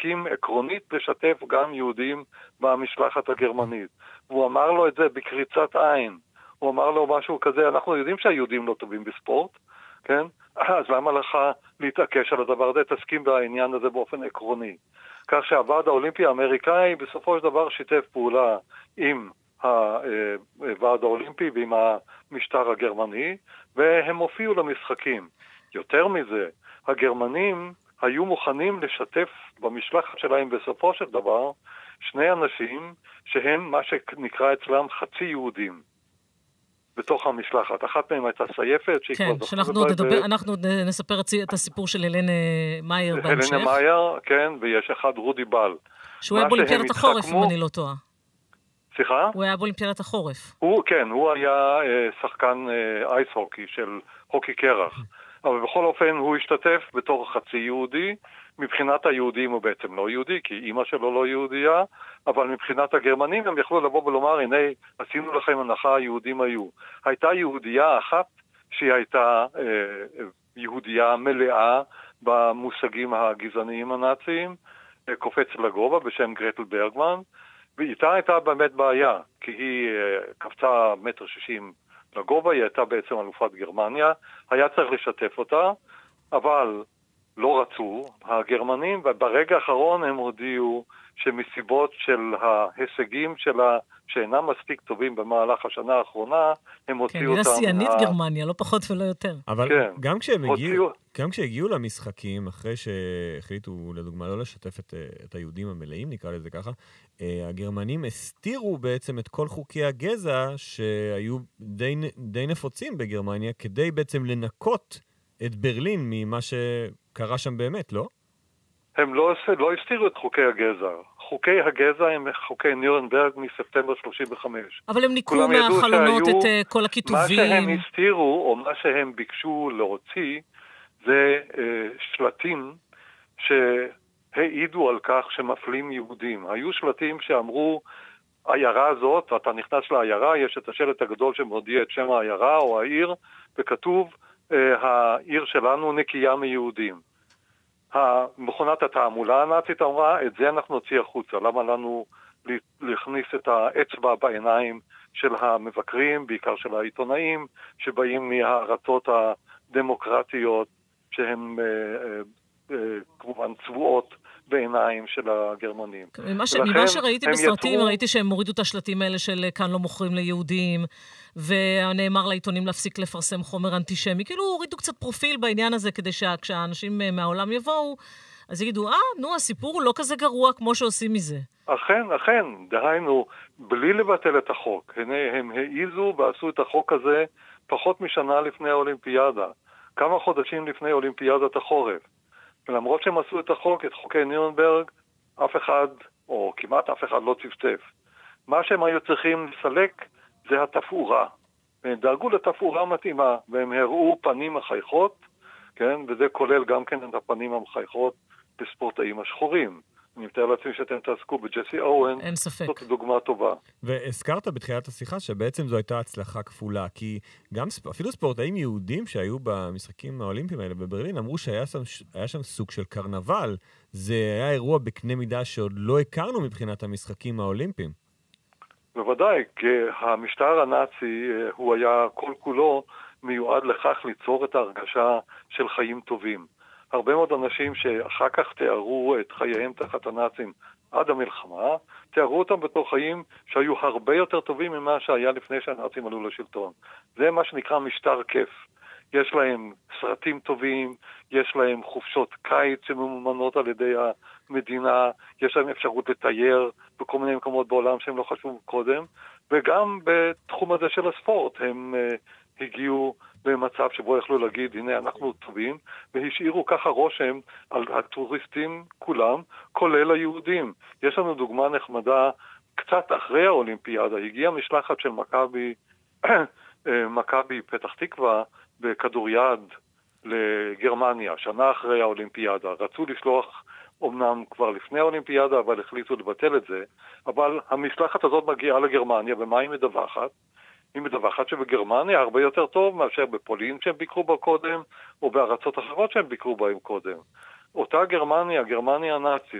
הסכים עקרונית לשתף גם יהודים במשלחת הגרמנית. הוא אמר לו את זה בקריצת עין. הוא אמר לו משהו כזה, אנחנו יודעים שהיהודים לא טובים בספורט, כן? אז למה לך להתעקש על הדבר הזה? תסכים בעניין הזה באופן עקרוני. כך שהוועד האולימפי האמריקאי בסופו של דבר שיתף פעולה עם הוועד האולימפי ועם המשטר הגרמני, והם הופיעו למשחקים. יותר מזה, הגרמנים היו מוכנים לשתף במשלחת שלהם בסופו של דבר שני אנשים שהם מה שנקרא אצלם חצי יהודים בתוך המשלחת. אחת מהם הייתה סייפת. כן, אנחנו נספר את הסיפור של הלנה מאייר בהמשך. הלנה מאייר, כן, ויש אחד רודי בל. שהוא היה באולימפיאדת החורף, אם אני לא טועה. סליחה? הוא היה באולימפיאדת החורף. כן, הוא היה שחקן אייס הוקי של הוקי קרח. אבל בכל אופן הוא השתתף בתור חצי יהודי. מבחינת היהודים הוא בעצם לא יהודי, כי אמא שלו לא יהודייה, אבל מבחינת הגרמנים הם יכלו לבוא ולומר, הנה, עשינו לכם הנחה, היהודים היו. הייתה יהודייה אחת שהיא הייתה יהודייה מלאה במושגים הגזעניים הנאציים, קופץ לגובה בשם גרטל ברגמן, ואיתה הייתה באמת בעיה, כי היא קפצה 1.60 מטר לגובה, היא הייתה בעצם אלופת גרמניה, היה צריך לשתף אותה, אבל לא רצו הגרמנים, וברגע האחרון הם הודיעו שמסיבות של ההישגים שלה, שאינם מספיק טובים במהלך השנה האחרונה, הם הוציאו אותם... כן, היא נשיאנית גרמניה, לא פחות ולא יותר. אבל גם כשהגיעו למשחקים, אחרי שהחליטו לדוגמה לא לשתף את היהודים המלאים, נקרא לזה ככה, הגרמנים הסתירו בעצם את כל חוקי הגזע שהיו די נפוצים בגרמניה, כדי בעצם לנקות את ברלין ממה שקרה שם באמת, לא? הם לא הסתירו את חוקי הגזע. חוקי הגזע הם חוקי נירנברג מספטמבר 35. אבל הם ניקו מהחלונות את כל הכיתובים. מה שהם הסתירו, או מה שהם ביקשו להוציא, זה שלטים שהעידו על כך שמפלים יהודים. היו שלטים שאמרו, העיירה הזאת, אתה נכנס לעיירה, יש את השלט הגדול שמודיע את שם העיירה או העיר, וכתוב, העיר שלנו נקייה מיהודים. המכונת התעמולה הנאצית אמרה, את זה אנחנו נוציא החוצה. למה לנו להכניס את האצבע בעיניים של המבקרים, בעיקר של העיתונאים, שבאים מהארצות הדמוקרטיות, שהן כמובן צבועות בעיניים של הגרמנים. ממה שראיתי בסרטים, ראיתי שהם הורידו את השלטים האלה של כאן לא מוכרים ליהודים, ונאמר לעיתונים להפסיק לפרסם חומר אנטישמי. כאילו הורידו קצת פרופיל בעניין הזה, כדי שכשהאנשים מהעולם יבואו, אז יגידו, הסיפור הוא לא כזה גרוע כמו שעושים מזה. אכן, דהיינו, בלי לבטל את החוק. הם העיזו ועשו את החוק הזה פחות משנה לפני האולימפיאדה. כמה חודשים לפני אולימפיאדת החורף. ולמרות שהם עשו את החוק, את חוקי נירנברג, אף אחד, או כמעט אף אחד לא צפצף. מה שהם היו צריכים לסלק זה התפאורה. הם דאגו לתפאורה מתאימה, והם הראו פנים מחייכות, כן? וזה כולל גם כן את הפנים המחייכות בספורטאים השחורים. אני מתאר לעצמי שאתם תעסקו בג'סי אוהן. אין ספק. זאת דוגמה טובה. והזכרת בתחילת השיחה שבעצם זו הייתה הצלחה כפולה, כי גם אפילו ספורטאים יהודים שהיו במשחקים האולימפיים האלה בברלין, אמרו שהיה שם סוג של קרנבל. זה היה אירוע בקנה מידה שעוד לא הכרנו מבחינת המשחקים האולימפיים. בוודאי, כי המשטר הנאצי הוא היה כל כולו מיועד לכך ליצור את ההרגשה של חיים טובים. הרבה מאוד אנשים שאחר כך תיארו את חייהם תחת הנאצים עד המלחמה, תיארו אותם בתור חיים שהיו הרבה יותר טובים ממה שהיה לפני שהנאצים עלו לשלטון. זה מה שנקרא משטר כיף. יש להם סרטים טובים, יש להם חופשות קיץ שממומנות על ידי המדינה, יש להם אפשרות לתייר בכל מיני מקומות בעולם שהם לא חשבו קודם, וגם בתחום הזה של הספורט הם הגיעו במצב שבו יכלו להגיד, הנה אנחנו טובים, והשאירו ככה רושם על הטוריסטים כולם, כולל היהודים. יש לנו דוגמה נחמדה, קצת אחרי האולימפיאדה, הגיעה משלחת של מכבי פתח תקווה בכדוריד לגרמניה, שנה אחרי האולימפיאדה. רצו לשלוח אומנם כבר לפני האולימפיאדה, אבל החליטו לבטל את זה. אבל המשלחת הזאת מגיעה לגרמניה, ומה היא מדווחת? היא מדווחת שבגרמניה הרבה יותר טוב מאשר בפולין שהם ביקרו בה קודם, או בארצות אחרות שהם ביקרו בהם קודם. אותה גרמניה, גרמניה הנאצית,